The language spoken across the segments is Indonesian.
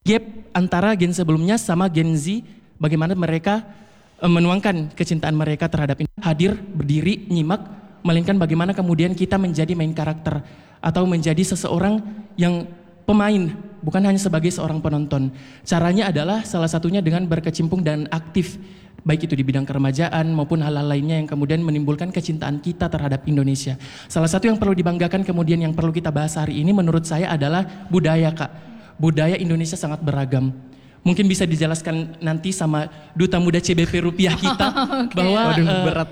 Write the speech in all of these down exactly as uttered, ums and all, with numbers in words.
gap antara gen sebelumnya sama Gen Z, bagaimana mereka uh, menuangkan kecintaan mereka terhadap ini, hadir, berdiri, nyimak, melainkan bagaimana kemudian kita menjadi main karakter atau menjadi seseorang yang pemain, bukan hanya sebagai seorang penonton. Caranya adalah salah satunya dengan berkecimpung dan aktif, baik itu di bidang keremajaan maupun hal-hal lainnya yang kemudian menimbulkan kecintaan kita terhadap Indonesia. Salah satu yang perlu dibanggakan kemudian yang perlu kita bahas hari ini menurut saya adalah budaya, Kak. Budaya Indonesia sangat beragam. Mungkin bisa dijelaskan nanti sama Duta Muda C B P Rupiah kita okay. bahwa Waduh, uh, berat.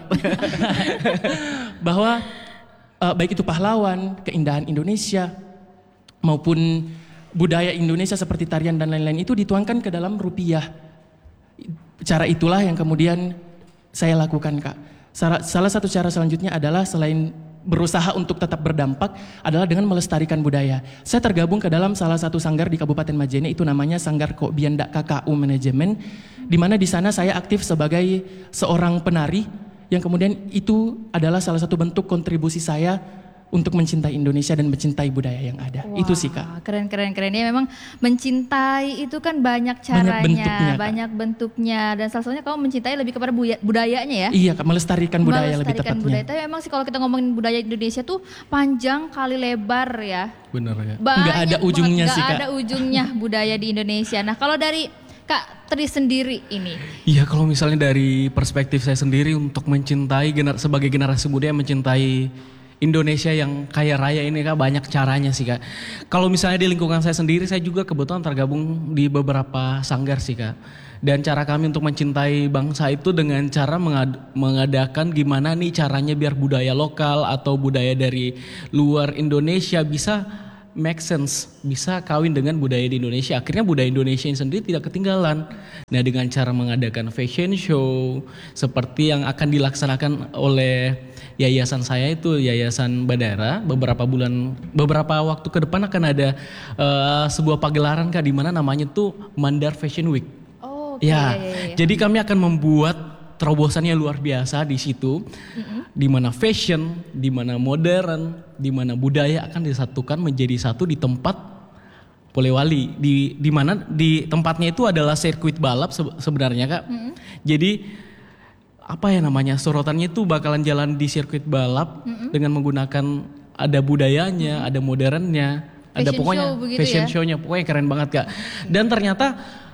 bahwa uh, baik itu pahlawan, keindahan Indonesia maupun budaya Indonesia seperti tarian dan lain-lain itu dituangkan ke dalam rupiah. Cara itulah yang kemudian saya lakukan, Kak. Salah satu cara selanjutnya adalah selain berusaha untuk tetap berdampak adalah dengan melestarikan budaya. Saya tergabung ke dalam salah satu sanggar di Kabupaten Majene, itu namanya Sanggar Kokbianda K K U Manajemen, di mana di sana saya aktif sebagai seorang penari yang kemudian itu adalah salah satu bentuk kontribusi saya untuk mencintai Indonesia dan mencintai budaya yang ada. Wah, itu sih, Kak. Keren keren keren. Ya memang mencintai itu kan banyak caranya, banyak bentuknya, banyak bentuknya dan salah satunya kamu mencintai lebih kepada budayanya ya. Iya, Kak, melestarikan budaya melestarikan lebih tepatnya. Budaya. Tapi memang sih kalau kita ngomongin budaya Indonesia tuh panjang kali lebar ya. Benar ya. Enggak ada ujungnya sih, Kak. Enggak ada ujungnya budaya di Indonesia. Nah, kalau dari Kak Tri sendiri ini. Iya, kalau misalnya dari perspektif saya sendiri untuk mencintai gener- sebagai generasi muda yang mencintai Indonesia yang kaya raya ini, Kak, banyak caranya sih, Kak. Kalau misalnya di lingkungan saya sendiri, saya juga kebetulan tergabung di beberapa sanggar sih, Kak. Dan cara kami untuk mencintai bangsa itu dengan cara mengad- mengadakan gimana nih caranya biar budaya lokal atau budaya dari luar Indonesia bisa make sense, bisa kawin dengan budaya di Indonesia. Akhirnya budaya Indonesia ini sendiri tidak ketinggalan. Nah, dengan cara mengadakan fashion show seperti yang akan dilaksanakan oleh yayasan saya itu Yayasan Badara, beberapa bulan beberapa waktu ke depan akan ada uh, sebuah pagelaran, Kak, di mana namanya tuh Mandar Fashion Week. Oh, okay. Ya. Ya, ya, ya. Jadi kami akan membuat terobosannya luar biasa di situ, mm-hmm. di mana fashion, di mana modern, di mana budaya akan disatukan menjadi satu di tempat Polewali. Di di mana di tempatnya itu adalah sirkuit balap se- sebenarnya, Kak. Mm-hmm. Jadi apa ya namanya, sorotannya itu bakalan jalan di sirkuit balap mm-hmm. dengan menggunakan ada budayanya, mm-hmm. ada modernnya, fashion ada pokoknya show fashion ya? show-nya pokoknya keren banget, Kak. Dan ternyata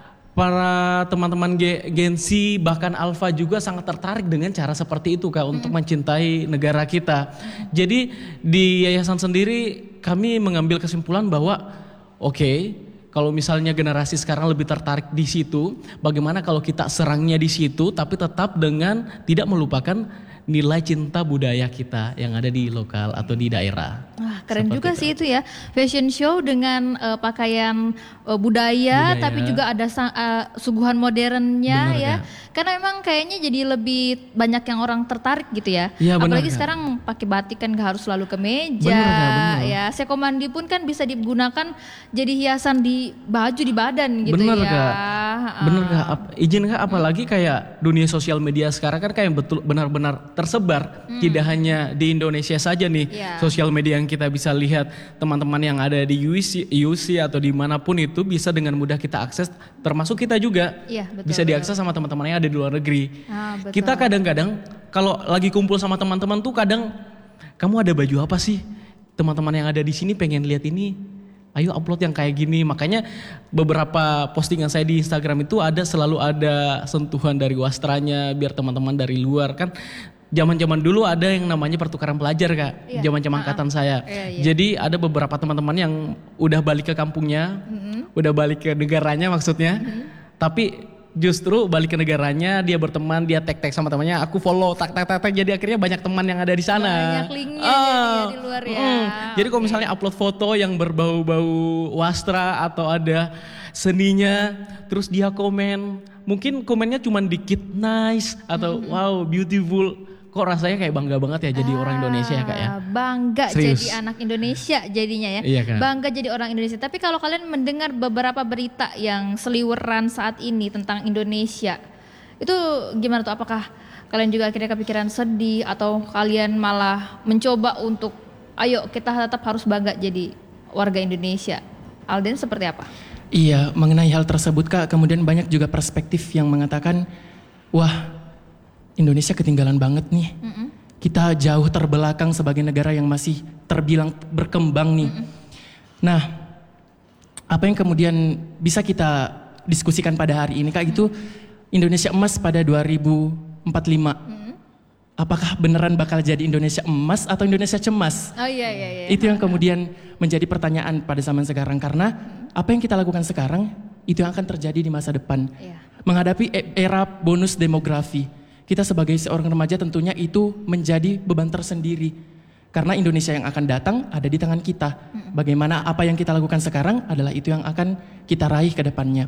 para teman-teman Gen Z bahkan Alpha juga sangat tertarik dengan cara seperti itu, Kak, untuk mencintai negara kita. Jadi di yayasan sendiri kami mengambil kesimpulan bahwa oke, okay, kalau misalnya generasi sekarang lebih tertarik di situ, bagaimana kalau kita serangnya di situ tapi tetap dengan tidak melupakan nilai cinta budaya kita yang ada di lokal atau di daerah. Wah, keren seperti juga itu. sih itu ya, fashion show dengan uh, pakaian uh, budaya, budaya, tapi juga ada uh, suguhan modernnya. Bener, ya. Kak. Karena memang kayaknya jadi lebih banyak yang orang tertarik gitu ya. Ya, apalagi bener, sekarang pakai batik kan gak harus selalu ke meja. Bener, Kak, bener. Ya, sekomandi pun kan bisa digunakan jadi hiasan di baju di badan gitu. Bener, ya. Kak. Bener, Kak. Ap- izin, Kak, apalagi kayak dunia sosial media sekarang kan kayak betul benar-benar tersebar, hmm. tidak hanya di Indonesia saja nih. Yeah. Sosial media yang kita bisa lihat, teman-teman yang ada di U C, U C atau dimanapun itu bisa dengan mudah kita akses, termasuk kita juga. Yeah, betul, bisa betul. diakses sama teman-teman yang ada di luar negeri. Ah, kita kadang-kadang kalau lagi kumpul sama teman-teman tuh kadang, kamu ada baju apa sih? Teman-teman yang ada di sini pengen lihat ini. Ayo upload yang kayak gini. Makanya beberapa postingan saya di Instagram itu ada selalu ada sentuhan dari wastranya biar teman-teman dari luar kan. Zaman-zaman dulu ada yang namanya pertukaran pelajar, Kak. Iya. Zaman-zaman angkatan saya. Iya, iya. Jadi ada beberapa teman-teman yang udah balik ke kampungnya, mm-hmm. udah balik ke negaranya maksudnya. Mm-hmm. Tapi justru balik ke negaranya, dia berteman, dia tag-tag sama temannya, aku follow, tag-tag-tag, jadi akhirnya banyak teman yang ada di sana. Banyak linknya ah, ya di luar ya. Mm, jadi kalau okay. misalnya upload foto yang berbau-bau wastra atau ada seninya, terus dia komen, mungkin komennya cuma dikit, nice atau mm-hmm. wow, beautiful. Kok rasanya kayak bangga banget ya jadi ah, orang Indonesia ya, Kak, ya? Bangga Serius. jadi anak Indonesia jadinya ya. Iya, Kak. Bangga jadi orang Indonesia. Tapi kalau kalian mendengar beberapa berita yang seliweran saat ini tentang Indonesia, itu gimana tuh? Apakah kalian juga akhirnya kepikiran sedih atau kalian malah mencoba untuk ayo kita tetap harus bangga jadi warga Indonesia? Alden seperti apa? Iya, mengenai hal tersebut Kak, kemudian banyak juga perspektif yang mengatakan, wah Indonesia ketinggalan banget nih. Mm-mm. Kita jauh terbelakang sebagai negara yang masih terbilang berkembang nih. Mm-mm. Nah, apa yang kemudian bisa kita diskusikan pada hari ini Kak, itu Indonesia emas pada dua ribu empat puluh lima. Mm-mm. Apakah beneran bakal jadi Indonesia emas atau Indonesia cemas? Oh iya iya iya. Itu yang kemudian menjadi pertanyaan pada zaman sekarang, karena apa yang kita lakukan sekarang itu yang akan terjadi di masa depan. Iya. Menghadapi era bonus demografi, kita sebagai seorang remaja tentunya itu menjadi beban tersendiri. Karena Indonesia yang akan datang ada di tangan kita. Bagaimana apa yang kita lakukan sekarang adalah itu yang akan kita raih ke depannya.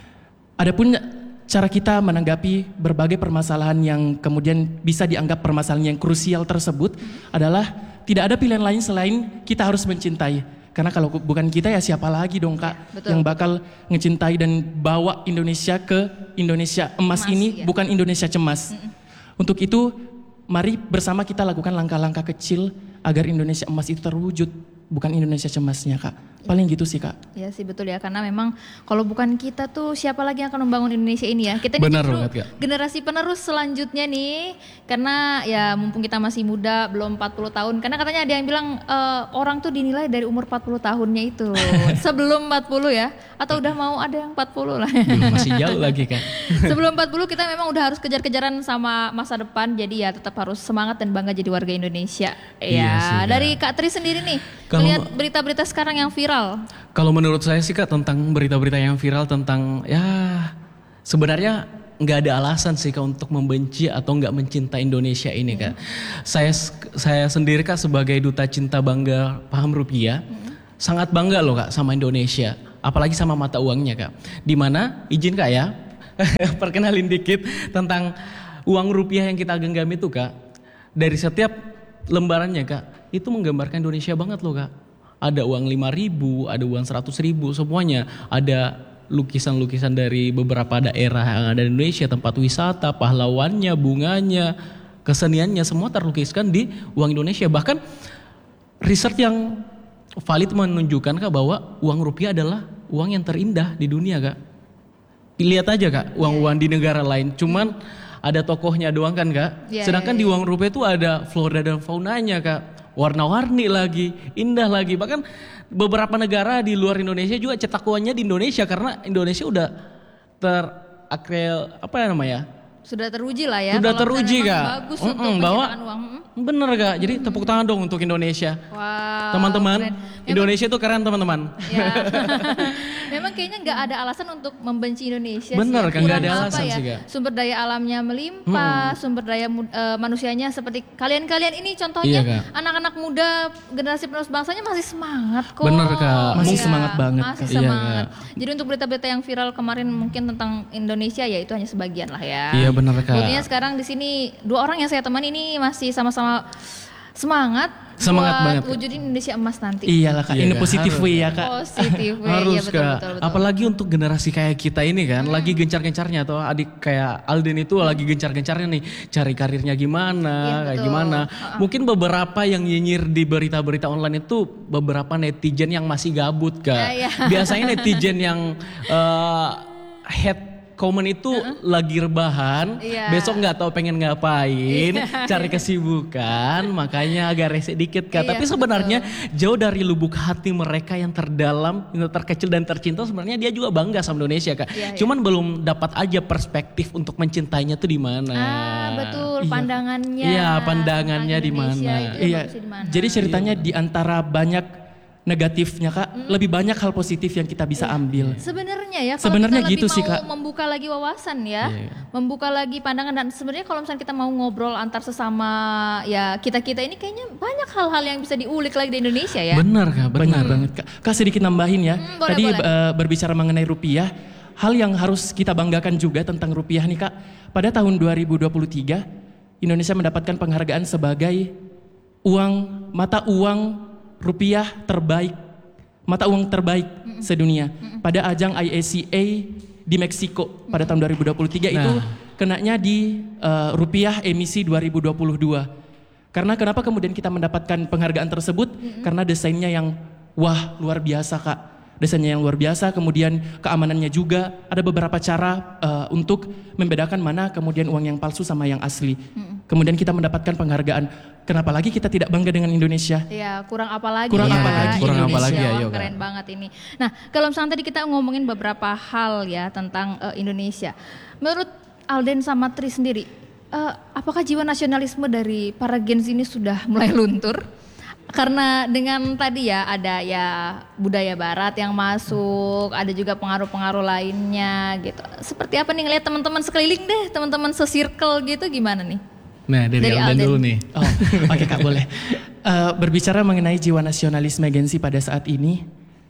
Adapun cara kita menanggapi berbagai permasalahan yang kemudian bisa dianggap permasalahan yang krusial tersebut adalah tidak ada pilihan lain selain kita harus mencintai. Karena kalau bukan kita ya siapa lagi dong Kak, ya, betul, yang bakal betul. Ngecintai dan bawa Indonesia ke Indonesia emas, emas ini, ya. Bukan Indonesia cemas. Mm-mm. Untuk itu mari bersama kita lakukan langkah-langkah kecil agar Indonesia emas itu terwujud, bukan Indonesia cemasnya Kak. Paling gitu sih Kak. Iya sih betul ya, karena memang kalau bukan kita tuh siapa lagi yang akan membangun Indonesia ini ya. Kita ini justru generasi penerus selanjutnya nih, karena ya mumpung kita masih muda, belum empat puluh tahun. Karena katanya ada yang bilang e, orang tuh dinilai dari umur empat puluh tahunnya itu. Sebelum empat puluh ya, atau udah mau ada yang empat puluh lah. Belum, masih jauh lagi kan. Sebelum empat puluh kita memang udah harus kejar-kejaran sama masa depan, jadi ya tetap harus semangat dan bangga jadi warga Indonesia. Iya, ya, sih, dari Kak Tri sendiri nih, kalau lihat berita-berita sekarang yang viral. Kalau menurut saya sih Kak, tentang berita-berita yang viral tentang ya sebenarnya nggak ada alasan sih Kak untuk membenci atau nggak mencintai Indonesia ini Kak. Hmm. Saya saya sendiri Kak sebagai duta cinta bangga paham rupiah, hmm. sangat bangga loh Kak sama Indonesia, apalagi sama mata uangnya Kak. Dimana izin Kak ya perkenalin dikit tentang uang rupiah yang kita genggam itu Kak. Dari setiap lembarannya Kak, itu menggambarkan Indonesia banget loh Kak. Ada uang lima ribu, ada uang seratus ribu, semuanya. Ada lukisan-lukisan dari beberapa daerah yang ada di Indonesia, tempat wisata, pahlawannya, bunganya, keseniannya, semua terlukiskan di uang Indonesia. Bahkan riset yang valid menunjukkan Kak bahwa uang rupiah adalah uang yang terindah di dunia Kak. Lihat aja Kak, uang-uang di negara lain, cuman ada tokohnya doang kan Kak. Sedangkan di uang rupiah itu ada flora dan faunanya Kak. Warna-warni lagi, indah lagi. Bahkan beberapa negara di luar Indonesia juga cetak uangnya di Indonesia karena Indonesia udah terakrel apa namanya? Sudah teruji lah ya. Sudah teruji Kak. Bagus mm untuk bahwa uang. Bener Kak. Jadi tepuk tangan dong untuk Indonesia. Wow. Teman-teman, Indonesia itu keren teman-teman. Ya. Memang kayaknya nggak ada alasan untuk membenci Indonesia. Bener sih. Kan nggak ada alasan ya? sih Kak. Sumber daya alamnya melimpah, hmm. sumber daya uh, manusianya seperti kalian-kalian ini contohnya, iya, anak-anak muda generasi penerus bangsanya masih semangat kok. Bener Kak. Masih ya, semangat banget. Masih Kak. semangat. Iya, Jadi untuk berita-berita yang viral kemarin mungkin tentang Indonesia ya itu hanya sebagian lah ya. Iya bener Kak. Buktinya sekarang di sini dua orang yang saya temani ini masih sama-sama semangat, semangat buat banget wujudin Indonesia emas nanti. Iyalah Kak, iya, ini positif way ya Kak. Positif way, harus ya, betul, Kak. betul, betul. Apalagi untuk generasi kayak kita ini kan, hmm. lagi gencar-gencarnya atau adik kayak Alden itu hmm. lagi gencar-gencarnya nih, cari karirnya gimana, ya, kayak gimana. Uh-uh. Mungkin beberapa yang nyinyir di berita-berita online itu beberapa netizen yang masih gabut Kak. Uh, iya. Biasanya netizen yang uh, head komen itu uh-huh. lagi rebahan, yeah. besok nggak tahu pengen ngapain, yeah. cari kesibukan, makanya agak rese dikit Kak. Yeah, tapi sebenarnya betul. Jauh dari lubuk hati mereka yang terdalam, yang terkecil dan tercinta, sebenarnya dia juga bangga sama Indonesia Kak. Yeah, Cuman yeah. belum dapat aja perspektif untuk mencintainya tuh di mana. Ah betul, pandangannya. Iya, pandangannya di mana. Iya. Jadi ceritanya yeah. di antara banyak negatifnya Kak, hmm. lebih banyak hal positif yang kita bisa yeah. ambil. Sebenarnya ya, kalau sebenarnya kita gitu lebih sih, mau Kak. membuka lagi wawasan ya, yeah. membuka lagi pandangan, dan sebenarnya kalau misalnya kita mau ngobrol antar sesama ya kita-kita ini kayaknya banyak hal-hal yang bisa diulik lagi di Indonesia ya. Benar Kak, benar. Benar banget Kak. Kak sedikit nambahin ya, hmm, boleh, tadi boleh. Uh, berbicara mengenai rupiah, hal yang harus kita banggakan juga tentang rupiah nih Kak. Pada tahun dua ribu dua puluh tiga, Indonesia mendapatkan penghargaan sebagai uang mata uang rupiah terbaik, mata uang terbaik mm-mm. sedunia mm-mm. pada ajang I A C A di Meksiko mm-mm. pada tahun dua ribu dua puluh tiga. Nah. Itu kenanya di uh, rupiah emisi dua ribu dua puluh dua. Karena kenapa kemudian kita mendapatkan penghargaan tersebut? Mm-mm. Karena desainnya yang wah luar biasa Kak. desainnya yang luar biasa, kemudian keamanannya juga. Ada beberapa cara uh, untuk membedakan mana kemudian uang yang palsu sama yang asli. Hmm. Kemudian kita mendapatkan penghargaan. Kenapa lagi kita tidak bangga dengan Indonesia? Ya, kurang apa lagi kurang ya, apa lagi kurang Indonesia. apa lagi ya, Wah, keren banget ini. Nah, kalau misalnya tadi kita ngomongin beberapa hal ya tentang uh, Indonesia. Menurut Alden sama Tri sendiri, uh, apakah jiwa nasionalisme dari para Gen Z ini sudah mulai luntur? Karena dengan tadi ya ada ya budaya barat yang masuk, ada juga pengaruh-pengaruh lainnya gitu. Seperti apa nih ngeliat teman-teman sekeliling deh, teman-teman se-circle gitu gimana nih? Nah dari, Dari Alden Alden dulu nih. Oh, oke okay, Kak, boleh. Uh, berbicara mengenai jiwa nasionalisme Gen Z pada saat ini,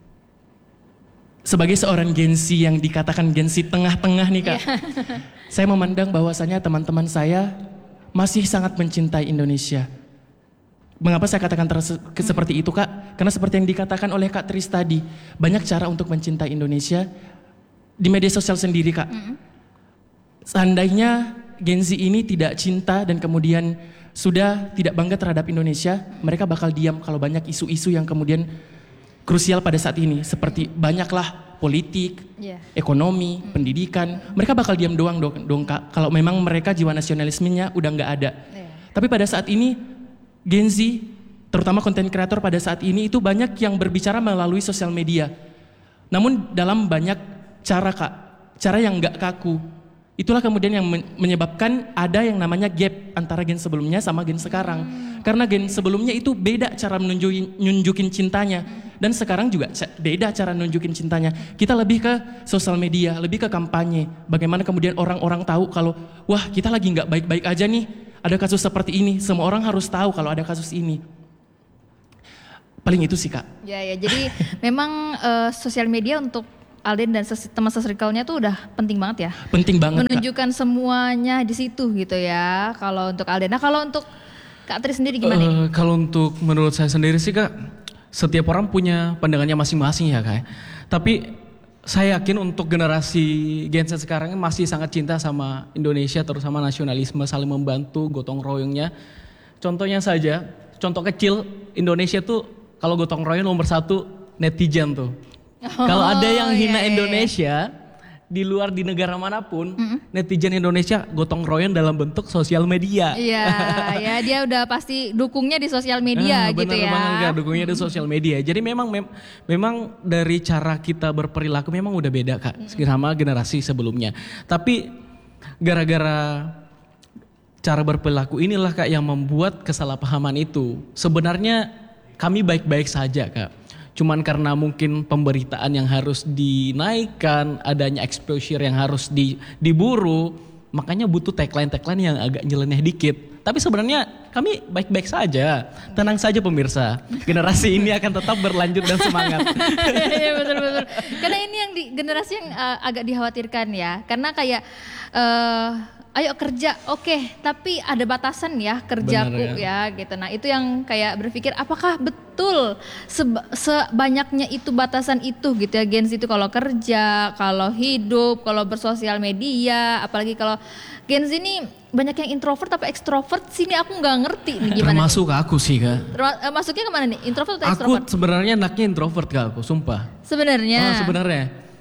sebagai seorang Gen Z yang dikatakan Gen Z tengah-tengah nih Kak, yeah. Saya memandang bahwasanya teman-teman saya masih sangat mencintai Indonesia. Mengapa saya katakan terse- ke- seperti itu Kak? Karena seperti yang dikatakan oleh Kak Tris tadi, banyak cara untuk mencintai Indonesia di media sosial sendiri Kak. Mm-hmm. Seandainya Gen Z ini tidak cinta dan kemudian sudah tidak bangga terhadap Indonesia, mereka bakal diam kalau banyak isu-isu yang kemudian krusial pada saat ini. Seperti banyaklah politik, yeah. ekonomi, mm. pendidikan. Mereka bakal diam doang dong, dong Kak. Kalau memang mereka jiwa nasionalismenya udah gak ada. Yeah. Tapi pada saat ini Gen Z, terutama konten kreator pada saat ini itu banyak yang berbicara melalui sosial media. Namun dalam banyak cara Kak, cara yang gak kaku. Itulah kemudian yang menyebabkan ada yang namanya gap antara gen sebelumnya sama gen sekarang. Hmm. Karena gen sebelumnya itu beda cara menunjukin, nunjukin cintanya. Dan sekarang juga beda cara nunjukin cintanya. Kita lebih ke sosial media, lebih ke kampanye. Bagaimana kemudian orang-orang tahu kalau, wah kita lagi gak baik-baik aja nih. Ada kasus seperti ini, semua orang harus tahu kalau ada kasus ini. Paling itu sih Kak. Ya ya, jadi memang uh, sosial media untuk Alden dan ses- teman se-circle-nya tuh udah penting banget ya. Penting banget menunjukkan Kak. Semuanya di situ gitu ya. Kalau untuk Alden, nah kalau untuk Kak Tri sendiri gimana uh, nih? Kalau untuk menurut saya sendiri sih Kak, setiap orang punya pandangannya masing-masing ya Kak. Tapi saya yakin untuk generasi Gen Z sekarang masih sangat cinta sama Indonesia, terutama nasionalisme, saling membantu, gotong royongnya. Contohnya saja, contoh kecil Indonesia tuh kalau gotong royong nomor satu netizen tuh. Oh, kalau ada yang hina iya, Indonesia iya. di luar di negara manapun, mm-hmm. netizen Indonesia gotong royong dalam bentuk sosial media. Iya, ya dia udah pasti dukungnya di sosial media ah, gitu bener ya. Benar banget Kak, dukungnya mm-hmm. di sosial media. Jadi memang mem- memang dari cara kita berperilaku memang udah beda Kak, mm-hmm. sama generasi sebelumnya. Tapi gara-gara cara berperilaku inilah Kak yang membuat kesalahpahaman itu. Sebenarnya kami baik-baik saja Kak. Cuman karena mungkin pemberitaan yang harus dinaikkan, adanya exposure yang harus di, diburu, makanya butuh tagline-tagline yang agak nyeleneh dikit. Tapi sebenarnya kami baik-baik saja, tenang saja pemirsa. Generasi ini akan tetap berlanjut dan semangat. Iya betul-betul. Karena ini yang di generasi yang uh, agak dikhawatirkan ya, karena kayak uh, ayo kerja, oke, okay, tapi ada batasan ya kerjaku. Bener, ya. ya gitu. Nah itu yang kayak berpikir apakah betul seba- sebanyaknya itu batasan itu gitu ya Gen Z itu kalau kerja, kalau hidup, kalau bersosial media, apalagi kalau Gen Z ini banyak yang introvert apa ekstrovert sini aku nggak ngerti nih gimana. Termasuk nih? Aku sih Kak. Terma- masuknya kemana nih? Introvert atau aku ekstrovert? Aku sebenarnya anaknya introvert Kak aku, sumpah. Sebenarnya. Oh, sebenarnya.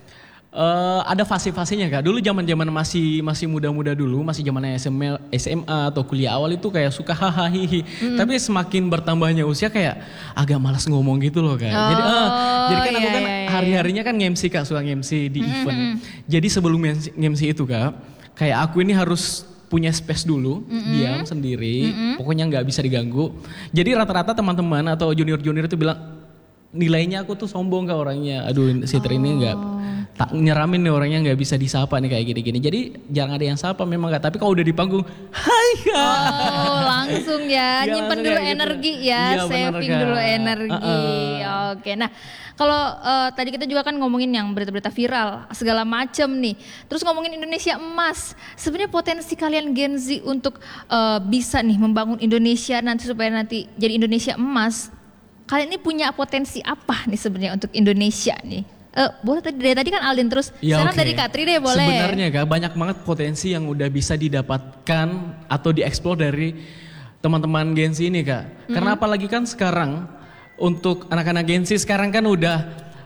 Uh, ada fase-fasenya Kak. Dulu zaman-zaman masih masih muda-muda dulu, masih zamannya S M A atau kuliah awal itu kayak suka hahaha hihi. Mm. Tapi semakin bertambahnya usia kayak agak malas ngomong gitu loh Kak. Oh, jadi uh, jadi kan iya, aku kan iya, iya. hari-harinya kan nge-M C Kak, suka nge-M C di mm-hmm. event. Jadi sebelum nge-M C itu Kak, kayak aku ini harus punya space dulu, mm-hmm. diam sendiri, mm-hmm. pokoknya nggak bisa diganggu. Jadi rata-rata teman-teman atau junior-junior itu bilang nilainya aku tuh sombong Kak orangnya. Aduh si Tri ini nggak tak nyeramin nih orangnya nggak bisa disapa nih kayak gini-gini. Jadi jangan ada yang sapa memang Kak. Tapi kalau udah di panggung, hai Kak. Oh langsung ya, ya nyimpen dulu energi gitu. ya, ya saving bener, dulu energi. Uh-uh. Oke, nah kalau uh, tadi kita juga kan ngomongin yang berita-berita viral segala macam nih. Terus ngomongin Indonesia emas. Sebenarnya potensi kalian Gen Z untuk uh, bisa nih membangun Indonesia nanti supaya nanti jadi Indonesia emas. Kalian ini punya potensi apa nih sebenarnya untuk Indonesia nih? Uh, boleh tadi dari tadi kan Alden terus. Ya, sekarang okay. dari Kak Tri deh boleh. Sebenarnya Kak banyak banget potensi yang udah bisa didapatkan atau dieksplor dari teman-teman Gen Z ini Kak. Mm-hmm. Karena apalagi kan sekarang untuk anak-anak Gen Z sekarang kan udah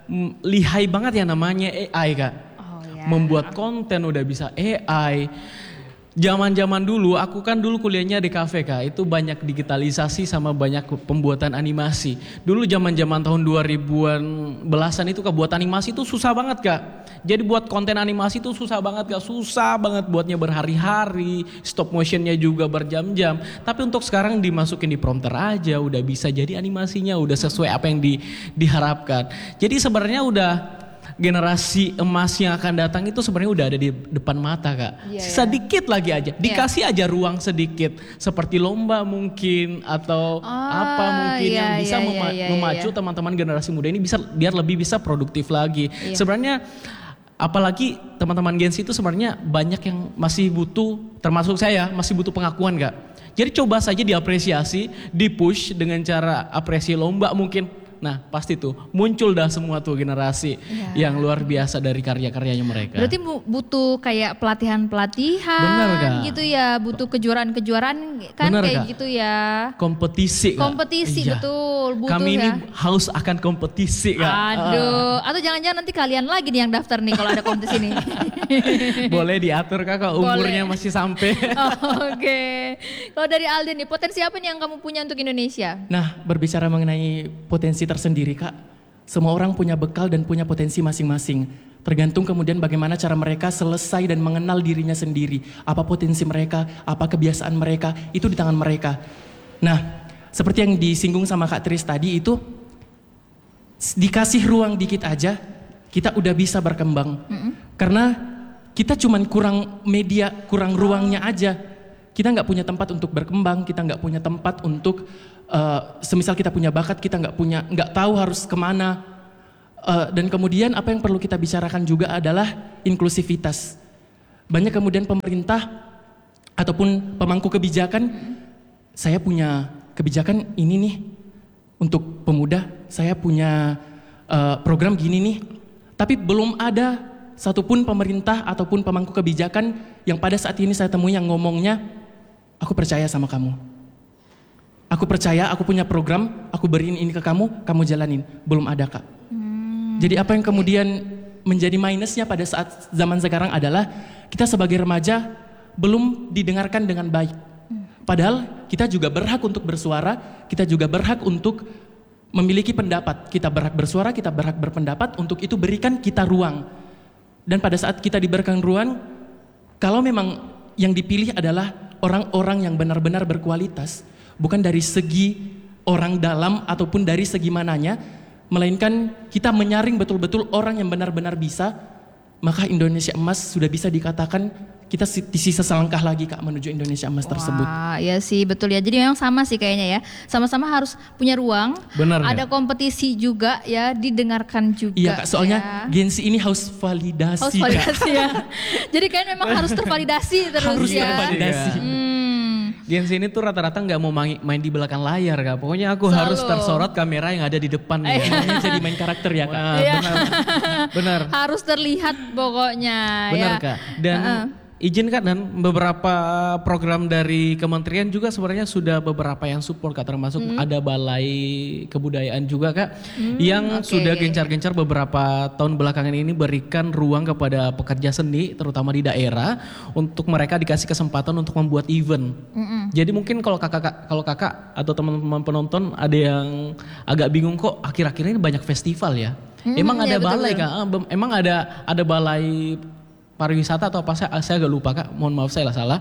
mm, lihai banget ya namanya A I kak. Oh, ya. Membuat konten udah bisa A I. Zaman-zaman dulu, aku kan dulu kuliahnya di kafe kak, itu banyak digitalisasi sama banyak pembuatan animasi. Dulu zaman-zaman tahun dua ribuan belasan itu kak, buat animasi itu susah banget kak. Jadi buat konten animasi itu susah banget kak, susah banget buatnya berhari-hari, stop motionnya juga berjam-jam. Tapi untuk sekarang dimasukin di prompter aja, udah bisa jadi animasinya, udah sesuai apa yang di, diharapkan. Jadi sebenarnya udah generasi emas yang akan datang itu sebenarnya udah ada di depan mata kak. Iya, Sisa iya. dikit lagi aja, dikasih aja ruang sedikit, seperti lomba mungkin atau Ah, apa mungkin iya, yang bisa iya, mema- iya, iya, memacu iya. teman-teman generasi muda ini bisa biar lebih bisa produktif lagi. Iya. Sebenarnya apalagi teman-teman Gen Z itu sebenarnya banyak yang masih butuh, termasuk saya masih butuh pengakuan kak. Jadi coba saja diapresiasi, dipush dengan cara apresiasi lomba mungkin. Nah pasti tuh muncul dah semua tuh generasi Iya. yang luar biasa dari karya-karyanya mereka. Berarti bu- butuh kayak pelatihan-pelatihan Bener, Kak. gitu ya, butuh kejuaraan-kejuaraan kan Bener, kayak Kak. gitu ya. Kompetisi Kak. Kompetisi Iya. betul, butuh Kami ini ya. haus akan kompetisi Kak. Aduh, atau jangan-jangan nanti kalian lagi nih yang daftar nih kalau ada kompetisi nih. Boleh diatur Kak kalau umurnya Boleh. masih sampai. Oke. Kalau dari Alden nih, potensi apa nih yang kamu punya untuk Indonesia? Nah, berbicara mengenai potensi tersendiri Kak, semua orang punya bekal dan punya potensi masing-masing. Tergantung kemudian bagaimana cara mereka selesai dan mengenal dirinya sendiri. Apa potensi mereka, apa kebiasaan mereka, itu di tangan mereka. Nah, seperti yang disinggung sama Kak Tris tadi itu, dikasih ruang dikit aja, kita udah bisa berkembang. Karena kita cuman kurang media, kurang ruangnya aja. Kita nggak punya tempat untuk berkembang, kita nggak punya tempat untuk uh, semisal kita punya bakat, kita nggak punya, nggak tahu harus kemana. Uh, dan kemudian apa yang perlu kita bicarakan juga adalah inklusivitas. Banyak kemudian pemerintah ataupun pemangku kebijakan, saya punya kebijakan ini nih untuk pemuda, saya punya uh, program gini nih, tapi belum ada satupun pemerintah ataupun pemangku kebijakan yang pada saat ini saya temui yang ngomongnya, aku percaya sama kamu. Aku percaya, aku punya program, aku beriin ini ke kamu, kamu jalanin. Belum ada Kak. Hmm. Jadi apa yang kemudian menjadi minusnya pada saat zaman sekarang adalah kita sebagai remaja belum didengarkan dengan baik. Padahal kita juga berhak untuk bersuara, kita juga berhak untuk memiliki pendapat. Kita berhak bersuara, kita berhak berpendapat, untuk itu berikan kita ruang. Dan pada saat kita diberikan ruang, kalau memang yang dipilih adalah orang-orang yang benar-benar berkualitas, bukan dari segi orang dalam ataupun dari segi mananya, melainkan kita menyaring betul-betul orang yang benar-benar bisa, maka Indonesia Emas sudah bisa dikatakan kita di sisa selangkah lagi Kak menuju Indonesia Emas tersebut. Wah, ya sih betul ya. Jadi memang sama sih kayaknya ya. Sama-sama harus punya ruang. Benar, ada Kak? kompetisi juga ya, didengarkan juga. Iya Kak, soalnya ya. Gen Z ini haus validasi, Harus Kak. validasi ya. Jadi kan memang harus tervalidasi terus Harus ya. tervalidasi. Hmm. Gen Z ini tuh rata-rata nggak mau main, main di belakang layar Kak. Pokoknya aku Selalu. harus tersorot kamera yang ada di depan nih. Ini jadi main karakter ya Kak. Wah, Iya. benar. Benar. Harus terlihat pokoknya Benar ya. Kak. Dan Uh-uh. izin Kak, dan beberapa program dari kementerian juga sebenarnya sudah beberapa yang support Kak, termasuk ada balai kebudayaan juga Kak, yang oke. sudah gencar-gencar beberapa tahun belakangan ini berikan ruang kepada pekerja seni terutama di daerah untuk mereka dikasih kesempatan untuk membuat event. Jadi mungkin kalau kakak kalau kakak atau teman-teman penonton ada yang agak bingung kok akhir-akhir ini banyak festival ya. Emang iya, ada balai betul-betul. Kak? Ah, bem- Emang ada ada balai pariwisata atau apa, saya, saya agak lupa Kak, mohon maaf saya salah.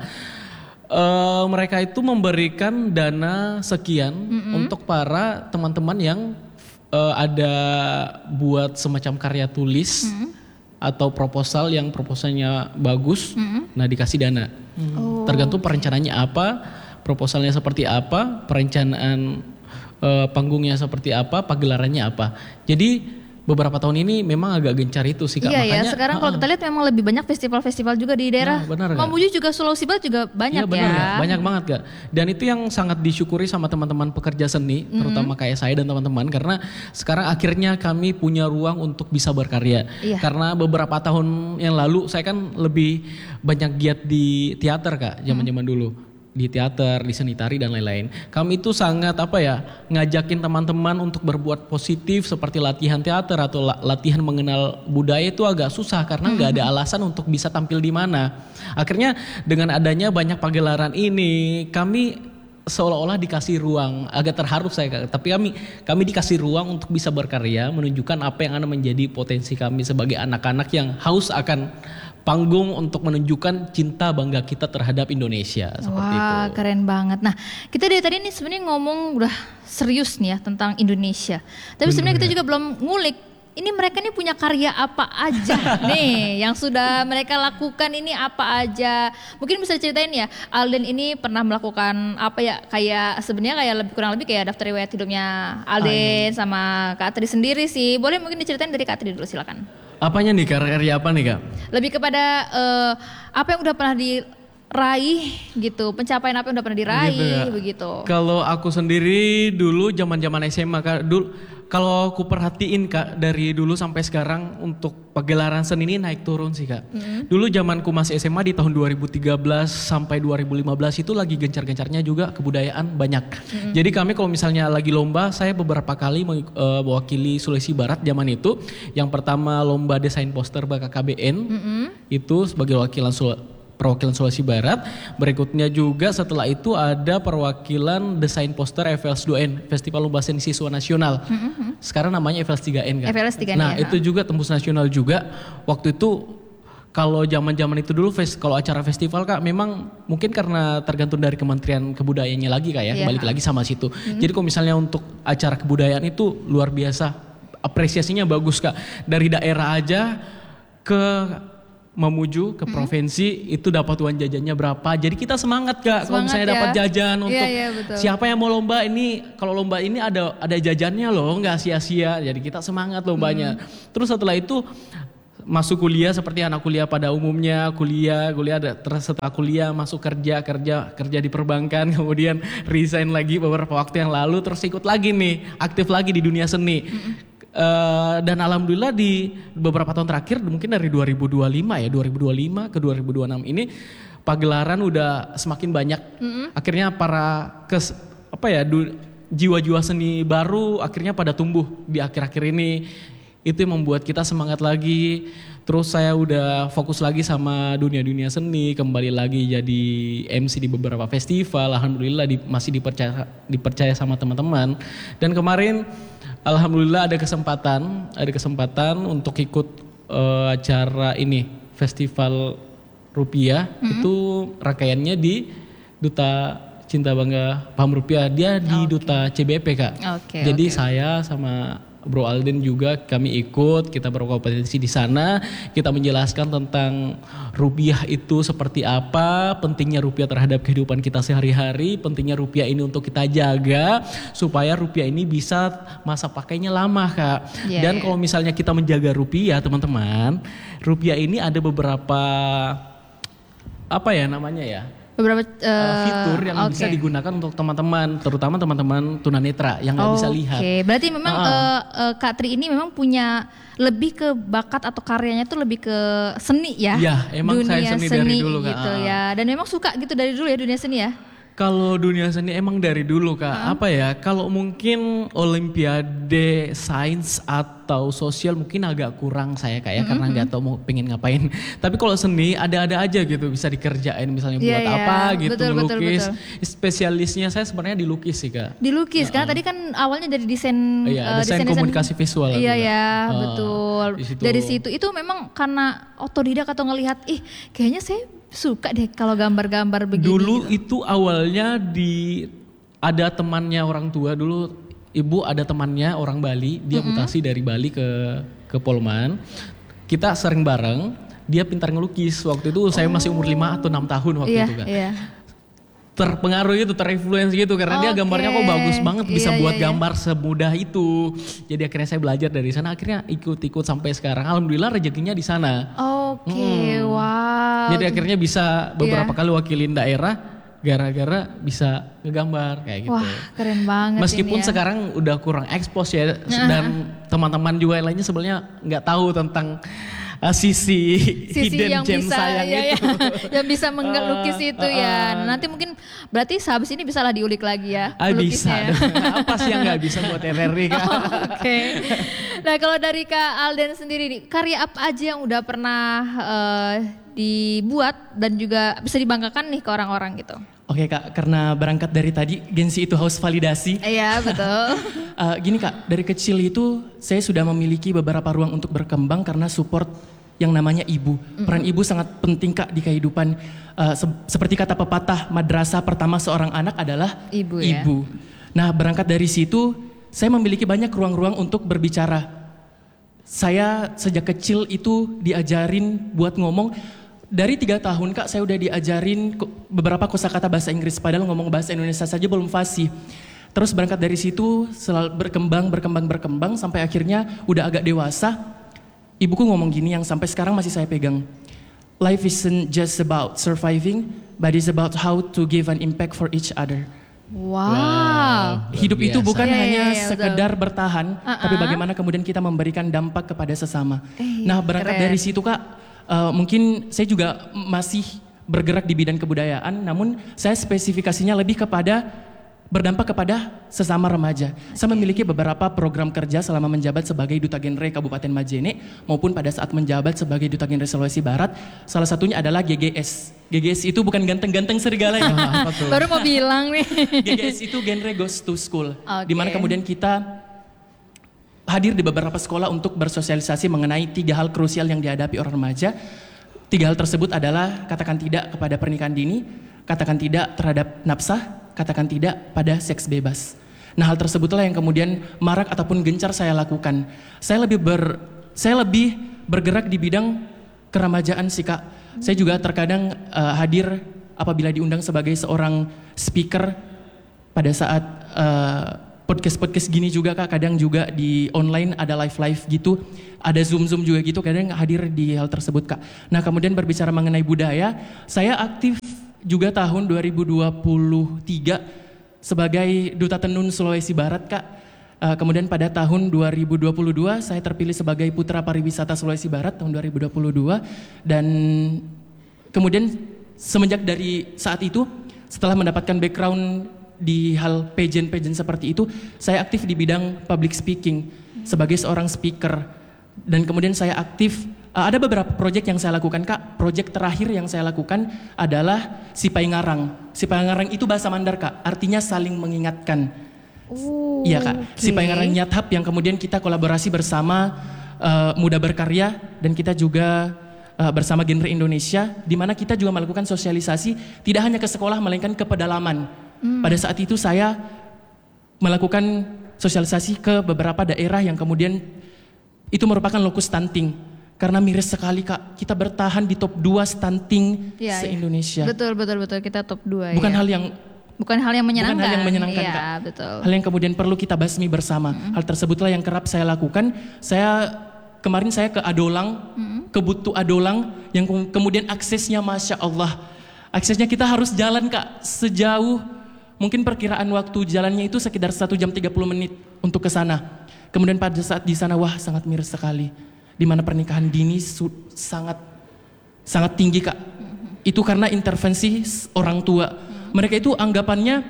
Eh, mereka itu memberikan dana sekian untuk para teman-teman yang eh, ada buat semacam karya tulis atau proposal yang proposalnya bagus, nah dikasih dana. Oh. Tergantung perencanaannya apa, proposalnya seperti apa, perencanaan eh, panggungnya seperti apa, pagelarannya apa. Jadi beberapa tahun ini memang agak gencar itu sih Kak. Iya ya, Makanya, sekarang kalau kita lihat memang lebih banyak festival-festival juga di daerah. Nah, benar, Kak. Mamuju juga Sulawesi Barat juga banyak Iya benar ya. Kak, banyak banget Kak. Dan itu yang sangat disyukuri sama teman-teman pekerja seni, terutama kayak saya dan teman-teman, karena sekarang akhirnya kami punya ruang untuk bisa berkarya. Iya. Karena beberapa tahun yang lalu saya kan lebih banyak giat di teater Kak, zaman-zaman dulu. di teater, di seni tari dan lain-lain. Kami itu sangat apa ya, ngajakin teman-teman untuk berbuat positif seperti latihan teater atau la- latihan mengenal budaya itu agak susah karena nggak ada alasan untuk bisa tampil di mana. Akhirnya dengan adanya banyak pagelaran ini, kami seolah-olah dikasih ruang, agak terharu saya Kak, tapi kami kami dikasih ruang untuk bisa berkarya, menunjukkan apa yang akan menjadi potensi kami sebagai anak-anak yang haus akan panggung untuk menunjukkan cinta bangga kita terhadap Indonesia seperti itu. Wah, keren banget. Nah, kita dari tadi nih sebenarnya ngomong udah serius nih ya tentang Indonesia. Tapi sebenarnya kita juga belum ngulik. Ini mereka nih punya karya apa aja nih yang sudah mereka lakukan ini apa aja. Mungkin bisa ceritain ya, Alden ini pernah melakukan apa ya, kayak sebenarnya kayak lebih kurang lebih kayak daftar riwayat hidupnya Alden sama Kak Tri sendiri sih. Boleh mungkin diceritain dari Kak Tri dulu, silakan. Apanya nih, karya apa nih Kak? Lebih kepada uh, apa yang udah pernah diraih gitu, pencapaian apa yang udah pernah diraih Gitu ya. begitu. Kalau aku sendiri dulu zaman-zaman S M A Kak, dulu kalau aku perhatiin Kak dari dulu sampai sekarang untuk pagelaran seni ini naik turun sih Kak. Mm-hmm. Dulu zamanku masih S M A di tahun dua ribu tiga belas sampai dua ribu lima belas itu lagi gencar-gencarnya juga kebudayaan banyak. Mm-hmm. Jadi kami kalau misalnya lagi lomba, saya beberapa kali uh, mewakili Sulawesi Barat zaman itu. Yang pertama lomba desain poster B K K B N, mm-hmm. itu sebagai wakilan Sul- perwakilan Sulawesi Barat. Berikutnya juga setelah itu ada perwakilan desain poster F L S dua N, Festival Lomba Seni Siswa Nasional. Mm-hmm. Sekarang namanya F L S tiga N kan. F L S tiga N Nah, ya. itu juga tembus nasional juga. Waktu itu kalau zaman-zaman itu dulu fest, kalau acara festival Kak memang mungkin karena tergantung dari Kementerian Kebudayaannya lagi Kak ya, yeah. Balik lagi sama situ. Mm-hmm. Jadi kalau misalnya untuk acara kebudayaan itu luar biasa, apresiasinya bagus Kak. Dari daerah aja ke memuju ke provinsi mm-hmm. itu dapat uang jajannya berapa. Jadi kita semangat Kak kalau misalnya ya. Dapat jajan untuk yeah, yeah, betul. Siapa yang mau lomba ini, kalau lomba ini ada ada jajannya loh, nggak sia-sia. Jadi kita semangat lombanya. Mm. Terus setelah itu masuk kuliah seperti anak kuliah pada umumnya, kuliah, kuliah terus setelah kuliah masuk kerja, kerja, kerja di perbankan, kemudian resign lagi beberapa waktu yang lalu, terus ikut lagi nih, aktif lagi di dunia seni. Mm-hmm. Uh, dan alhamdulillah di beberapa tahun terakhir mungkin dari dua ribu dua puluh lima ya dua ribu dua puluh lima ke dua ribu dua puluh enam ini pagelaran udah semakin banyak. Mm-hmm. Akhirnya para kes apa ya du, jiwa-jiwa seni baru akhirnya pada tumbuh di akhir-akhir ini. Itu yang membuat kita semangat lagi. Terus saya udah fokus lagi sama dunia-dunia seni, kembali lagi jadi M C di beberapa festival. Alhamdulillah di, masih dipercaya dipercaya sama teman-teman. Dan kemarin alhamdulillah ada kesempatan, ada kesempatan untuk ikut uh, acara ini, Festival Rupiah. Mm-hmm. Itu rangkaiannya di Duta Cinta Bangga Paham Rupiah. Dia di okay. Duta C B P Kak. Okay, Jadi okay. saya sama Bro Alden juga kami ikut, kita berkompetisi di sana, kita menjelaskan tentang rupiah itu seperti apa, pentingnya rupiah terhadap kehidupan kita sehari-hari, pentingnya rupiah ini untuk kita jaga supaya rupiah ini bisa masa pakainya lama Kak. Yeah, Dan yeah. kalau misalnya kita menjaga rupiah teman-teman, rupiah ini ada beberapa apa ya namanya ya? beberapa uh, fitur yang okay. bisa digunakan untuk teman-teman, terutama teman-teman tunanetra yang nggak oh, bisa lihat. Oke, okay. Berarti memang uh, uh, uh, Kak Tri ini memang punya lebih ke bakat atau karyanya tuh lebih ke seni ya? Iya, emang dunia saya seni, seni dari dulu Kak. Gitu ya, dan memang suka gitu dari dulu ya dunia seni ya? Kalau dunia seni emang dari dulu Kak, uh-huh. apa ya, kalau mungkin olimpiade, sains atau sosial mungkin agak kurang saya Kak ya, uh-huh. karena nggak tahu mau pengen ngapain. Tapi kalau seni ada-ada aja gitu bisa dikerjain, misalnya buat yeah, apa yeah. gitu, betul, melukis. Betul, betul. Spesialisnya saya sebenarnya dilukis sih Kak. Dilukis, uh-huh. karena tadi kan awalnya dari desain, iya, uh, desain, desain komunikasi desain, visual. Iya ya, uh, betul. Dari situ itu memang karena otodidak atau ngelihat, ih kayaknya saya suka deh kalau gambar-gambar begini. Dulu gitu. Itu awalnya di ada temannya orang tua dulu, ibu ada temannya orang Bali, dia mm-hmm. mutasi dari Bali ke ke Polman. Kita sering bareng, dia pintar ngelukis. Waktu itu oh. saya masih umur lima atau enam tahun waktu yeah, itu Kak. Yeah. Terpengaruh gitu, terinfluence gitu karena okay. dia gambarnya kok bagus banget, bisa yeah, buat yeah, gambar yeah. semudah itu. Jadi akhirnya saya belajar dari sana, akhirnya ikut-ikut sampai sekarang. Alhamdulillah rezekinya di sana. Oke, okay, hmm. wow. Jadi akhirnya bisa beberapa yeah. kali wakilin daerah gara-gara bisa ngegambar kayak gitu. Wah, keren banget. Meskipun ini ya. sekarang udah kurang expose ya, uh-huh. dan teman-teman juga yang lainnya sebenarnya nggak tahu tentang uh, sisi, Sisi hidden yang gem bisa sayang ya, itu. ya, yang bisa menggelukis Uh, itu uh, ya. uh. Nah, nanti mungkin berarti sehabis ini bisa lah diulik lagi ya Ah, bisa. pelukisnya ya. Apa sih yang nggak bisa buat R R I Kak? Oke. Nah, kalau dari Kak Alden sendiri nih, karya apa aja yang udah pernah eh, dibuat dan juga bisa dibanggakan nih ke orang-orang gitu? Oke Kak, karena berangkat dari tadi Genzi itu haus validasi. Iya, betul. Uh, gini Kak, dari kecil itu saya sudah memiliki beberapa ruang untuk berkembang karena support yang namanya ibu. Peran ibu sangat penting Kak di kehidupan. Uh, se- seperti kata pepatah, madrasah pertama seorang anak adalah Ibu, ya. ibu. Nah, berangkat dari situ saya memiliki banyak ruang-ruang untuk berbicara. Saya sejak kecil itu diajarin buat ngomong. Dari tiga tahun Kak, saya udah diajarin ko- beberapa kosakata bahasa Inggris, padahal ngomong bahasa Indonesia saja belum fasih. Terus berangkat dari situ selalu berkembang, berkembang, berkembang sampai akhirnya udah agak dewasa. Ibuku ngomong gini yang sampai sekarang masih saya pegang. Life isn't just about surviving, but it's about how to give an impact for each other. Wow. Hidup itu biasa. bukan Iya, iya, hanya iya, betul. sekedar bertahan, Uh-uh. tapi bagaimana kemudian kita memberikan dampak kepada sesama. Eh, Nah, berangkat keren. dari situ Kak, uh, mungkin saya juga masih bergerak di bidang kebudayaan, namun saya spesifikasinya lebih kepada berdampak kepada sesama remaja. Saya memiliki beberapa program kerja selama menjabat sebagai Duta Genre Kabupaten Majene maupun pada saat menjabat sebagai Duta Genre Sulawesi Barat. Salah satunya adalah G G S. G G S itu bukan ganteng-ganteng serigala ya. Apa tuh? Baru mau bilang nih. G G S itu Genre Goes to School, Oke. di mana kemudian kita hadir di beberapa sekolah untuk bersosialisasi mengenai tiga hal krusial yang dihadapi orang remaja. Tiga hal tersebut adalah katakan tidak kepada pernikahan dini, katakan tidak terhadap nafsah, katakan tidak pada seks bebas. Nah, hal tersebutlah yang kemudian marak ataupun gencar saya lakukan. Saya lebih ber, saya lebih bergerak di bidang keremajaan sih Kak. Saya juga terkadang uh, hadir apabila diundang sebagai seorang speaker pada saat uh, podcast-podcast gini juga Kak, kadang juga di online ada live-live gitu, ada zoom-zoom juga gitu, kadang hadir di hal tersebut Kak. Nah, kemudian berbicara mengenai budaya, saya aktif juga tahun dua ribu dua puluh tiga sebagai Duta Tenun Sulawesi Barat Kak. Uh, kemudian pada tahun dua ribu dua puluh dua saya terpilih sebagai Putra Pariwisata Sulawesi Barat tahun dua ribu dua puluh dua, dan kemudian semenjak dari saat itu setelah mendapatkan background di hal pageant-pageant seperti itu, saya aktif di bidang public speaking sebagai seorang speaker. Dan kemudian saya aktif, uh, ada beberapa proyek yang saya lakukan Kak. Proyek terakhir yang saya lakukan adalah Sipai Ngarang. Sipai Ngarang itu bahasa Mandar Kak, artinya saling mengingatkan. Oh, Iya Kak, oke. Sipai Ngarang Nyathap yang kemudian kita kolaborasi bersama uh, Muda Berkarya, dan kita juga uh, bersama Genre Indonesia, di mana kita juga melakukan sosialisasi tidak hanya ke sekolah melainkan ke pedalaman. Hmm. Pada saat itu saya melakukan sosialisasi ke beberapa daerah yang kemudian itu merupakan lokus stunting. Karena miris sekali Kak, kita bertahan di top dua stunting Iya, se-Indonesia. iya. Betul, betul, betul. Kita top dua Bukan ya. hal yang Bukan hal yang menyenangkan. Bukan hal yang menyenangkan Iya, Kak. betul. Hal yang kemudian perlu kita basmi bersama. Mm-hmm. Hal tersebutlah yang kerap saya lakukan. Saya kemarin saya ke Adolang, mm-hmm. ke Butu Adolang yang ke- kemudian aksesnya Masya Allah. Aksesnya kita harus jalan Kak sejauh mungkin perkiraan waktu jalannya itu sekitar satu jam tiga puluh menit untuk ke sana. Kemudian pada saat di sana wah sangat miris sekali. Di mana pernikahan dini su- sangat sangat tinggi Kak. Mm-hmm. Itu karena intervensi orang tua. Mereka itu anggapannya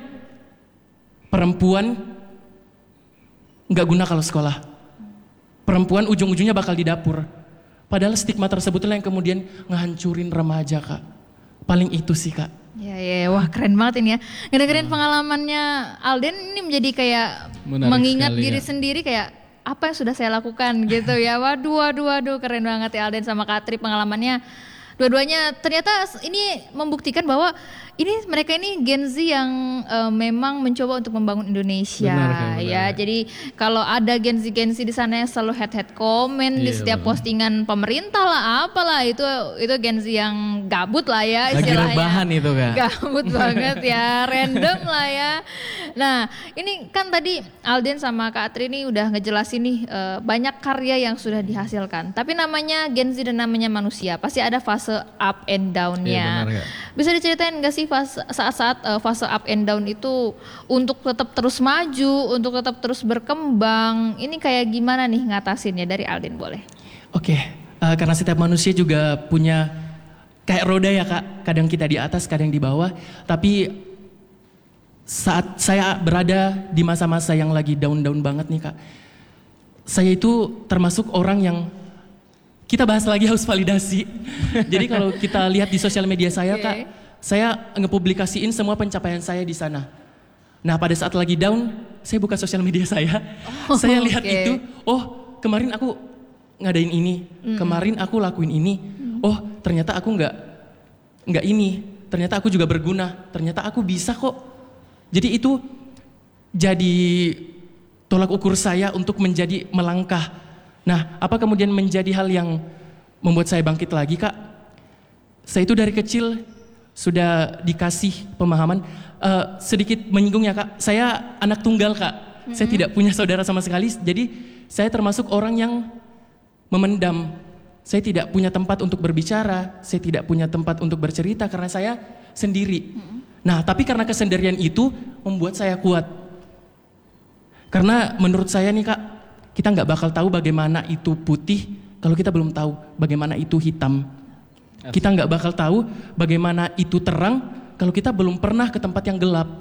perempuan nggak guna kalau sekolah. Perempuan ujung-ujungnya bakal di dapur. Padahal stigma tersebutlah yang kemudian ngehancurin remaja Kak. Paling itu sih Kak. Ya, ya, wah keren banget ini ya. Ngedengerin hmm. pengalamannya Alden ini menjadi kayak Menarik mengingat sekali, diri ya. sendiri kayak apa yang sudah saya lakukan gitu ya. Waduh, waduh, waduh keren banget ya Alden sama Katri pengalamannya. Dua-duanya ternyata ini membuktikan bahwa ini mereka ini Gen Z yang uh, memang mencoba untuk membangun Indonesia. Benar, Kak, benar, ya. Kak. Jadi kalau ada Gen Z Gen Z di sana yang selalu head-head komen di Iya, setiap benar. postingan pemerintah lah apalah itu itu Gen Z yang gabut lah ya Lagi istilahnya. rebahan itu Kak. Gabut banget ya, random lah ya. Nah, ini kan tadi Alden sama Kak Atri ini udah ngejelasin nih eh, banyak karya yang sudah dihasilkan. Tapi namanya Gen Z dan namanya manusia, pasti ada fase up and down-nya. Iya, benar, Kak. Bisa diceritain gak sih fase, saat-saat eh, fase up and down itu untuk tetap terus maju, untuk tetap terus berkembang, ini kayak gimana nih ngatasinnya dari Alden boleh? Oke, Uh, karena setiap manusia juga punya kayak roda ya Kak, kadang kita di atas, kadang di bawah. Tapi saat saya berada di masa-masa yang lagi down-down banget nih Kak, saya itu termasuk orang yang kita bahas lagi haus validasi. Jadi kalau kita lihat di sosial media saya Kak, saya ngepublikasiin semua pencapaian saya di sana. Nah pada saat lagi down, saya buka sosial media saya, oh, saya lihat okay. itu, oh kemarin aku ngadain ini, mm. kemarin aku lakuin ini, mm. oh ternyata aku nggak nggak ini, ternyata aku juga berguna, ternyata aku bisa kok. Jadi itu jadi tolak ukur saya untuk menjadi melangkah. Nah, apa kemudian menjadi hal yang membuat saya bangkit lagi Kak? Saya itu dari kecil sudah dikasih pemahaman, uh, sedikit menyinggung ya Kak, saya anak tunggal Kak, mm-hmm. saya tidak punya saudara sama sekali, jadi saya termasuk orang yang memendam. Saya tidak punya tempat untuk berbicara, saya tidak punya tempat untuk bercerita karena saya sendiri. Mm-hmm. Nah, tapi karena kesendirian itu membuat saya kuat. Karena menurut saya nih Kak, kita nggak bakal tahu bagaimana itu putih kalau kita belum tahu bagaimana itu hitam. Kita nggak bakal tahu bagaimana itu terang kalau kita belum pernah ke tempat yang gelap.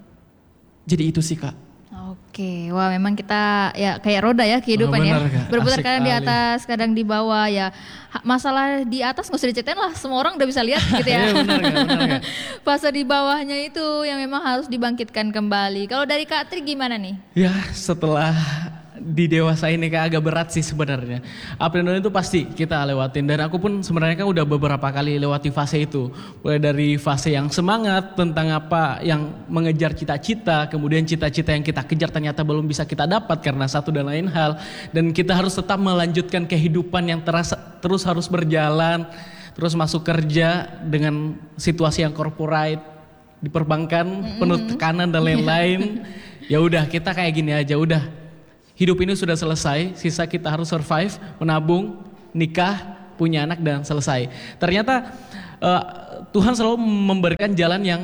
Jadi itu sih Kak. Oke, wah memang kita ya kayak roda ya kehidupan oh, ya. Berputar kadang di atas, kadang di bawah ya. Masalah di atas nggak usah diceritain lah, semua orang udah bisa lihat gitu ya. Benar gak, benar gak? Fase di bawahnya itu yang memang harus dibangkitkan kembali. Kalau dari Kak Tri gimana nih? Ya setelah di dewasa ini Kak agak berat sih sebenarnya. Up and down itu pasti kita lewatin, dan aku pun sebenarnya kan udah beberapa kali lewati fase itu. Mulai dari fase yang semangat tentang apa yang mengejar cita-cita, kemudian cita-cita yang kita kejar ternyata belum bisa kita dapat karena satu dan lain hal, dan kita harus tetap melanjutkan kehidupan yang terasa, terus harus berjalan, terus masuk kerja dengan situasi yang corporate di perbankan, mm-hmm. penuh tekanan dan lain-lain. Ya udah kita kayak gini aja, udah hidup ini sudah selesai, sisa kita harus survive, menabung, nikah, punya anak dan selesai. Ternyata uh, Tuhan selalu memberikan jalan yang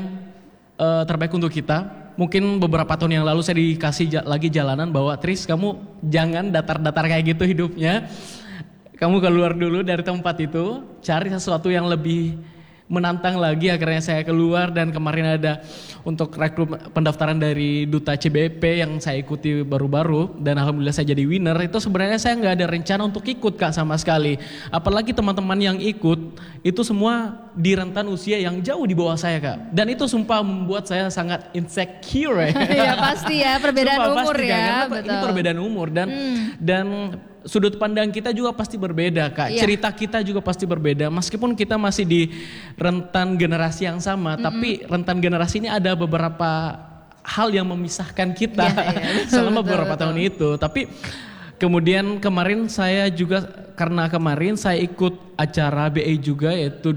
uh, terbaik untuk kita. Mungkin beberapa tahun yang lalu saya dikasih ja- lagi jalanan bahwa Tris, kamu jangan datar-datar kayak gitu hidupnya. Kamu keluar dulu dari tempat itu, cari sesuatu yang lebih menantang lagi. Akhirnya saya keluar, dan kemarin ada untuk rekrut pendaftaran dari Duta C B P yang saya ikuti baru-baru, dan alhamdulillah saya jadi winner. Itu sebenarnya saya nggak ada rencana untuk ikut Kak sama sekali. Apalagi teman-teman yang ikut itu semua di rentan usia yang jauh di bawah saya Kak, dan itu sumpah membuat saya sangat insecure ya. Ya pasti ya, perbedaan sumpah, umur pasti, ya. Kan? Betul. Ini perbedaan umur dan hmm. dan sudut pandang kita juga pasti berbeda Kak, yeah. cerita kita juga pasti berbeda. Meskipun kita masih di rentan generasi yang sama, mm-hmm. tapi rentan generasi ini ada beberapa hal yang memisahkan kita yeah, yeah. selama betul, beberapa betul. tahun itu. Tapi kemudian kemarin saya juga, karena kemarin saya ikut acara B E juga, yaitu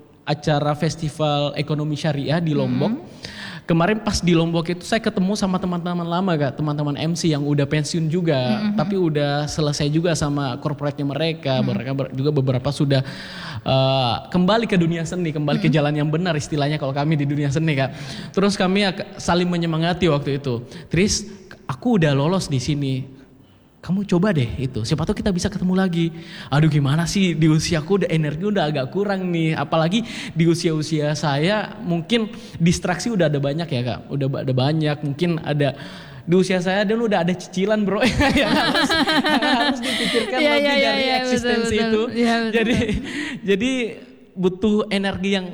acara Festival Ekonomi Syariah di Lombok. Mm-hmm. Kemarin pas di Lombok itu saya ketemu sama teman-teman lama Kak, teman-teman M C yang udah pensiun juga, mm-hmm. tapi udah selesai juga sama corporate-nya mereka. Mm-hmm. Mereka juga beberapa sudah uh, kembali ke dunia seni, kembali mm-hmm. ke jalan yang benar istilahnya kalau kami di dunia seni Kak. Terus kami saling menyemangati waktu itu. Tris, aku udah lolos di sini. Kamu coba deh itu, siapa tahu kita bisa ketemu lagi. Aduh gimana sih, di usiaku udah energi udah agak kurang nih. Apalagi di usia-usia saya mungkin distraksi udah ada banyak ya Kak. Udah ada banyak, mungkin ada di usia saya dulu udah ada cicilan bro. yang harus, harus dipikirkan ya, lebih ya, dari ya, eksistensi betul, itu. Ya, jadi jadi butuh energi yang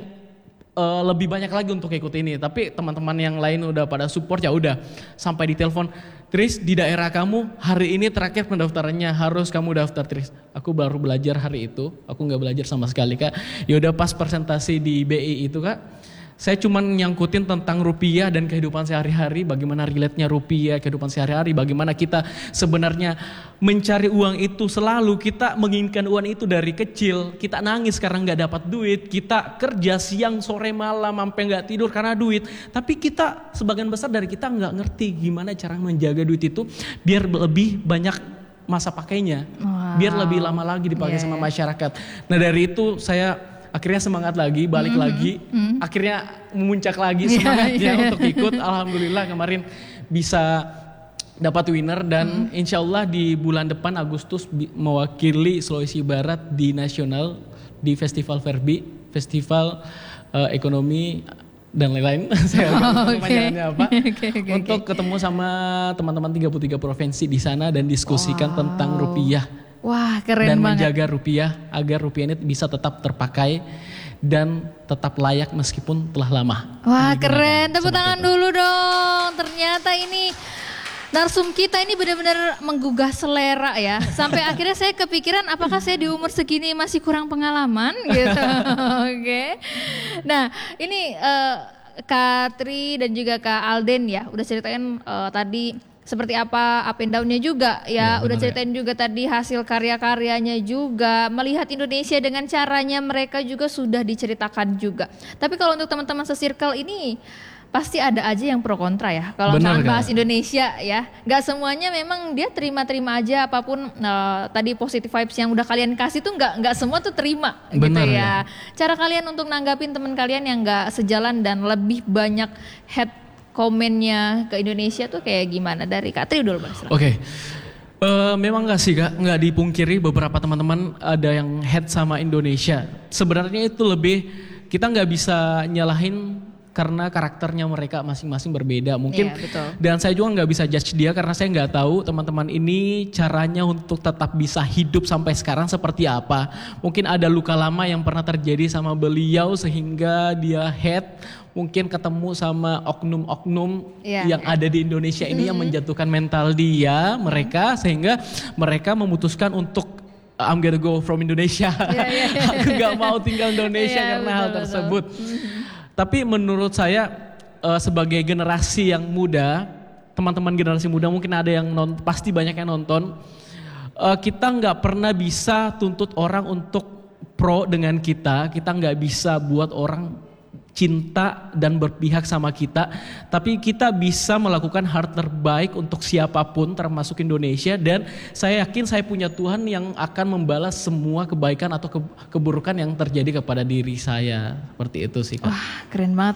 Uh, lebih banyak lagi untuk ikut ini. Tapi teman-teman yang lain udah pada support, ya udah sampai di telepon, Tris di daerah kamu hari ini terakhir pendaftarannya, harus kamu daftar Tris. Aku baru belajar hari itu, aku nggak belajar sama sekali Kak. Ya udah pas presentasi di B I itu Kak, saya cuman nyangkutin tentang rupiah dan kehidupan sehari-hari, bagaimana relate-nya rupiah, kehidupan sehari-hari, bagaimana kita sebenarnya mencari uang itu, selalu kita menginginkan uang itu dari kecil. Kita nangis karena nggak dapat duit, kita kerja siang sore malam sampai nggak tidur karena duit. Tapi kita, sebagian besar dari kita nggak ngerti gimana cara menjaga duit itu biar lebih banyak masa pakainya, wow. biar lebih lama lagi dipakai yeah, sama masyarakat. Nah dari itu saya akhirnya semangat lagi, balik mm-hmm. lagi, mm-hmm. akhirnya memuncak lagi semangatnya yeah, yeah. untuk ikut. Alhamdulillah kemarin bisa dapat winner dan Hmm. insya Allah di bulan depan Agustus bi- mewakili Sulawesi Barat di nasional di Festival Verbi, Festival eh, Ekonomi dan lain-lain. Saya lupa Oke. kepanjangannya apa. Oke, oke, Untuk oke. ketemu sama teman-teman tiga puluh tiga provinsi di sana dan diskusikan Wow. tentang rupiah Wah, keren dan banget. menjaga rupiah agar rupiah ini bisa tetap terpakai dan tetap layak meskipun telah lama. Wah, Digunakan. keren. Tepuk Seperti tangan itu. dulu dong. Ternyata ini narsum kita ini benar-benar menggugah selera ya. Sampai akhirnya saya kepikiran apakah saya di umur segini masih kurang pengalaman gitu. Oke. Nah, ini eh, Kak Tri dan juga Kak Alden ya udah ceritain eh, tadi seperti apa up and down-nya juga ya, Ya, udah benar ceritain juga tadi hasil karya-karyanya juga, melihat Indonesia dengan caranya mereka juga sudah diceritakan juga. Tapi kalau untuk teman-teman se-circle ini pasti ada aja yang pro kontra ya. Kalau Benar, misalkan Kak. bahas Indonesia ya, nggak semuanya memang dia terima-terima aja apapun eh, tadi positive vibes yang udah kalian kasih tuh nggak nggak semua tuh terima gitu Benar, ya. Cara kalian untuk nanggapin teman kalian yang nggak sejalan dan lebih banyak head komennya ke Indonesia tuh kayak gimana? Dari Kak Tri dulu Mas. Oke, Eh, memang nggak sih kak, nggak dipungkiri beberapa teman-teman ada yang head sama Indonesia. Sebenarnya itu lebih kita nggak bisa nyalahin karena karakternya mereka masing-masing berbeda mungkin. Iya, betul. Dan saya juga nggak bisa judge dia karena saya nggak tahu teman-teman ini caranya untuk tetap bisa hidup sampai sekarang seperti apa. Mungkin ada luka lama yang pernah terjadi sama beliau sehingga dia head. Mungkin ketemu sama oknum-oknum Iya, yang iya. ada di Indonesia ini yang menjatuhkan mental dia, mereka sehingga mereka memutuskan untuk I'm gonna go from Indonesia. Iya, iya, iya. Aku gak mau tinggal di Indonesia Iya, karena hal betul, tersebut. Tapi menurut saya eh, sebagai generasi yang muda, teman-teman generasi muda mungkin ada yang non, pasti banyak yang nonton. Eh, kita nggak pernah bisa tuntut orang untuk pro dengan kita. Kita nggak bisa buat orang cinta dan berpihak sama kita, tapi kita bisa melakukan hal terbaik untuk siapapun termasuk Indonesia dan saya yakin saya punya Tuhan yang akan membalas semua kebaikan atau ke- keburukan yang terjadi kepada diri saya. Seperti itu sih Kak. Wah, keren banget